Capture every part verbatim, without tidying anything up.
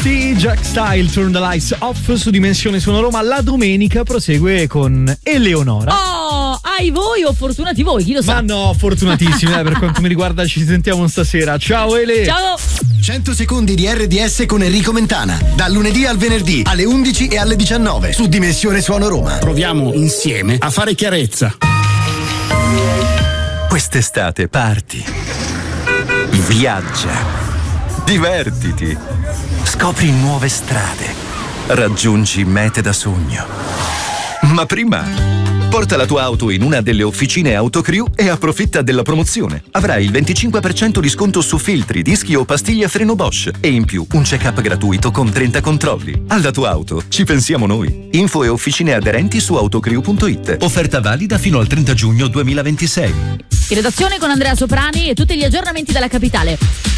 Questi Jack Style, Turn the Lights Off su Dimensione Suono Roma. La domenica prosegue con Eleonora. Oh, ai voi o fortunati voi, chi lo sa? Ma no, fortunatissimi, eh, per quanto mi riguarda ci sentiamo stasera. Ciao Ele. Ciao. cento secondi di R D S con Enrico Mentana, dal lunedì al venerdì alle undici e alle diciannove su Dimensione Suono Roma. Proviamo insieme a fare chiarezza. Quest'estate parti, viaggia, divertiti, scopri nuove strade, raggiungi mete da sogno. Ma prima porta la tua auto in una delle officine Autocrew e approfitta della promozione. Avrai il venticinque per cento di sconto su filtri, dischi o pastiglie a freno Bosch e in più un check-up gratuito con trenta controlli. Alla tua auto ci pensiamo noi. Info e officine aderenti su autocrew punto it. Offerta valida fino al trenta giugno duemilaventisei. In redazione con Andrea Soprani e tutti gli aggiornamenti dalla capitale.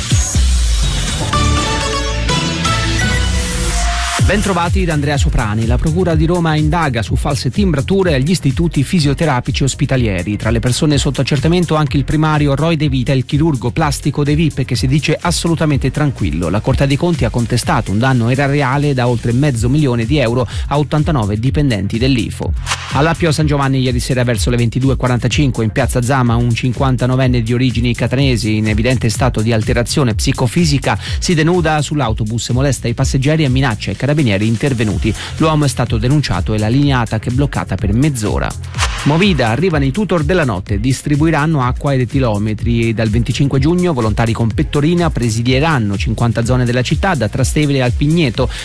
Bentrovati da Andrea Soprani. La Procura di Roma indaga su false timbrature agli istituti fisioterapici ospitalieri. Tra le persone sotto accertamento anche il primario Roy De Vita e il chirurgo plastico De Vip, che si dice assolutamente tranquillo. La Corte dei Conti ha contestato un danno erariale da oltre mezzo milione di euro a ottantanove dipendenti dell'I F O. All'Appio San Giovanni ieri sera verso le ventidue e quarantacinque in piazza Zama un cinquantanovenne di origini catanesi in evidente stato di alterazione psicofisica si denuda sull'autobus, molesta i passeggeri e minaccia i carabinieri intervenuti. L'uomo è stato denunciato e la linea ATAC è bloccata per mezz'ora. Movida, arrivano i tutor della notte, distribuiranno acqua ai retilometri e dal venticinque giugno volontari con pettorina presidieranno cinquanta zone della città da Trastevere al Pigneto.